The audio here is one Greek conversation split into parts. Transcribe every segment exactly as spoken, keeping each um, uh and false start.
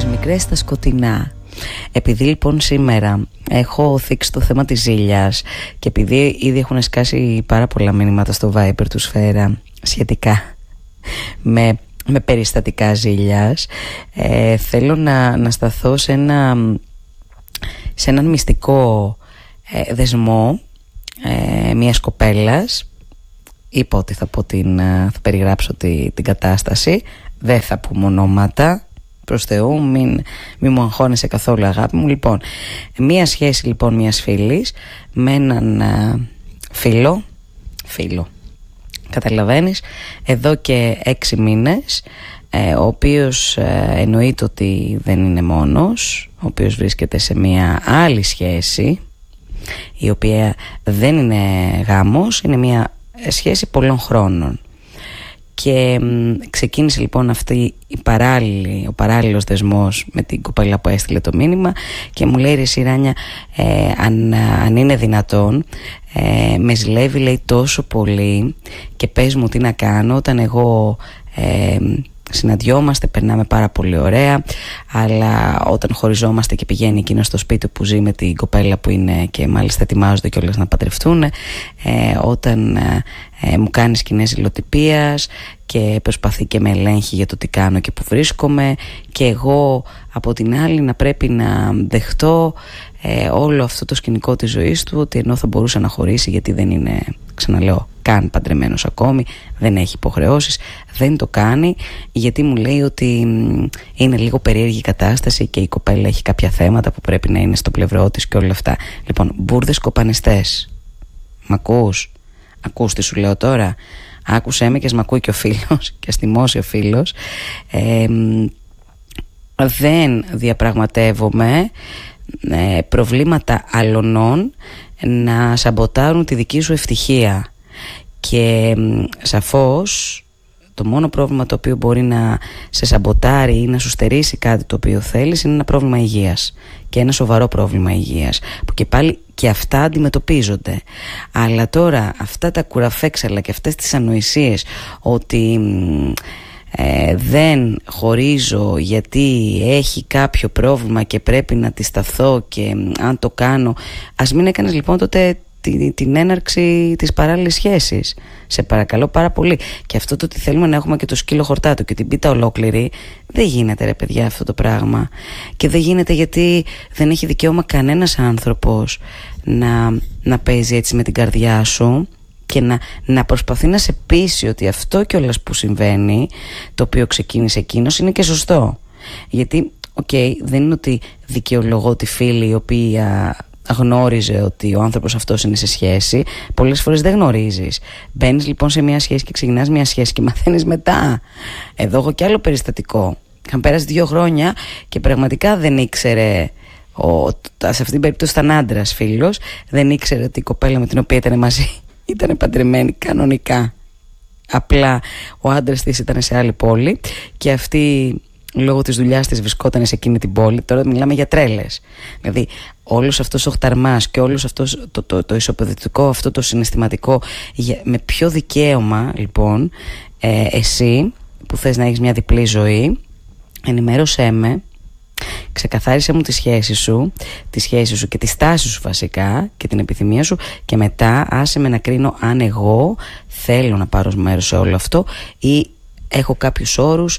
μικρές στα σκοτεινά. Επειδή λοιπόν σήμερα έχω θίξει το θέμα της ζήλιας και επειδή ήδη έχουν σκάσει πάρα πολλά μηνύματα στο Viber του Σφαίρα σχετικά με, με περιστατικά ζήλιας, ε, θέλω να, να σταθώ σε, ένα, σε έναν μυστικό ε, δεσμό ε, μιας κοπέλας. Είπα ότι θα, πω την, θα περιγράψω τη, την κατάσταση. Δεν θα πούμε ονόματα, προς Θεού, μην, μην μου αγχώνεσαι καθόλου, αγάπη μου. Λοιπόν, μία σχέση λοιπόν μιας φίλης με έναν α, φίλο Φίλο καταλαβαίνεις, εδώ και έξι μήνες, ε, ο οποίος ε, εννοείται ότι δεν είναι μόνος, ο οποίος βρίσκεται σε μια άλλη σχέση, η οποία δεν είναι γάμος, είναι μια σχέση πολλών χρόνων. Και μ, ξεκίνησε λοιπόν αυτή η παράλληλη, ο παράλληλος δεσμός με την κοπέλα που έστειλε το μήνυμα και μου λέει, ρε Σιράνια, ε, αν, αν είναι δυνατόν, ε, με ζηλεύει, λέει, τόσο πολύ και πες μου τι να κάνω όταν εγώ ε, συναντιόμαστε, περνάμε πάρα πολύ ωραία, αλλά όταν χωριζόμαστε και πηγαίνει εκείνο στο σπίτι που ζει με την κοπέλα που είναι και μάλιστα ετοιμάζονται κιόλας να παντρευτούν, ε, όταν ε, ε, μου κάνει σκηνές υλοτυπίας και προσπαθεί και με ελέγχει για το τι κάνω και που βρίσκομαι, και εγώ από την άλλη να πρέπει να δεχτώ ε, όλο αυτό το σκηνικό της ζωής του, ότι ενώ θα μπορούσε να χωρίσει γιατί δεν είναι, ξαναλέω, καν παντρεμένος ακόμη, δεν έχει υποχρεώσεις, δεν το κάνει γιατί μου λέει ότι είναι λίγο περίεργη η κατάσταση και η κοπέλα έχει κάποια θέματα που πρέπει να είναι στο πλευρό της και όλα αυτά. Λοιπόν, μπουρδες κοπανιστές, μ' ακούς? Ακούς τι σου λέω τώρα? Άκουσέ με και μ' ακούει και ο φίλος και αστιμώσει ο φίλος. ε, Δεν διαπραγματεύομαι ε, προβλήματα αλωνών να σαμποτάρουν τη δική σου ευτυχία. Και σαφώς το μόνο πρόβλημα το οποίο μπορεί να σε σαμποτάρει ή να σου στερήσει κάτι το οποίο θέλεις είναι ένα πρόβλημα υγείας, και ένα σοβαρό πρόβλημα υγείας, που και πάλι και αυτά αντιμετωπίζονται. Αλλά τώρα αυτά τα κουραφέξαλα και αυτές τις ανοησίες ότι ε, δεν χωρίζω γιατί έχει κάποιο πρόβλημα και πρέπει να τη σταθώ και αν το κάνω, ας μην έκανες λοιπόν τότε την έναρξη της παράλληλης σχέσης, σε παρακαλώ πάρα πολύ. Και αυτό το ότι θέλουμε να έχουμε και το σκύλο χορτάτο και την πίτα ολόκληρη, δεν γίνεται, ρε παιδιά, αυτό το πράγμα. Και δεν γίνεται γιατί δεν έχει δικαίωμα κανένας άνθρωπος να, να παίζει έτσι με την καρδιά σου και να, να προσπαθεί να σε πείσει ότι αυτό κιόλας που συμβαίνει, το οποίο ξεκίνησε εκείνος, είναι και σωστό. Γιατί, οκ, okay, δεν είναι ότι δικαιολογώ τη φίλη η οποία γνώριζε ότι ο άνθρωπος αυτός είναι σε σχέση. Πολλές φορές δεν γνωρίζεις. Μπαίνεις λοιπόν σε μια σχέση και ξεκινάς μια σχέση και μαθαίνεις μετά. Εδώ έχω κι άλλο περιστατικό. Είχαν πέρασει δύο χρόνια και πραγματικά δεν ήξερε, ο, σε αυτήν την περίπτωση ήταν άντρας φίλος, δεν ήξερε ότι η κοπέλα με την οποία ήταν μαζί ήταν παντρεμένη κανονικά. Απλά ο άντρας της ήταν σε άλλη πόλη και αυτή λόγω της δουλειάς της βρισκόταν σε εκείνη την πόλη. Τώρα μιλάμε για τρέλες. Δηλαδή όλος αυτός ο χταρμάς και όλος αυτός το, το, το ισοπεδωτικό, αυτό το συναισθηματικό, με ποιο δικαίωμα λοιπόν ε, εσύ που θες να έχεις μια διπλή ζωή, ενημέρωσέ με, ξεκαθάρισε μου τη σχέση σου, τη σχέση σου και τη στάση σου βασικά και την επιθυμία σου, και μετά άσε με να κρίνω αν εγώ θέλω να πάρω μέρος σε όλο αυτό ή έχω κάποιους όρους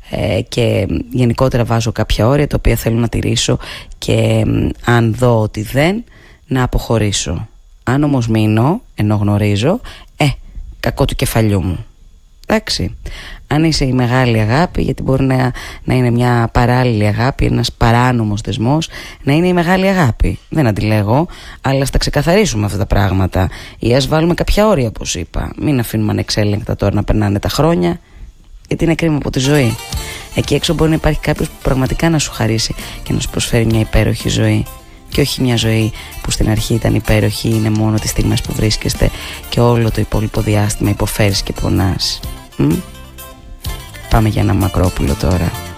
και γενικότερα βάζω κάποια όρια τα οποία θέλω να τηρήσω, και αν δω ότι δεν, να αποχωρήσω. Αν όμως μείνω ενώ γνωρίζω, ε, κακό του κεφαλιού μου. Εντάξει. Αν είσαι η μεγάλη αγάπη, γιατί μπορεί να, να είναι μια παράλληλη αγάπη, ένας παράνομος δεσμός, να είναι η μεγάλη αγάπη, δεν αντιλέγω, αλλά ας τα ξεκαθαρίσουμε αυτά τα πράγματα, ή ας βάλουμε κάποια όρια, όπως είπα. Μην αφήνουμε ανεξέλεγκτα τώρα να περνάνε τα χρόνια, γιατί είναι κρίμα από τη ζωή. Εκεί έξω μπορεί να υπάρχει κάποιος που πραγματικά να σου χαρίσει και να σου προσφέρει μια υπέροχη ζωή, και όχι μια ζωή που στην αρχή ήταν υπέροχη, είναι μόνο τις στιγμές που βρίσκεστε και όλο το υπόλοιπο διάστημα υποφέρεις και πονάς. Μ? Πάμε για ένα Μακρόπουλο τώρα.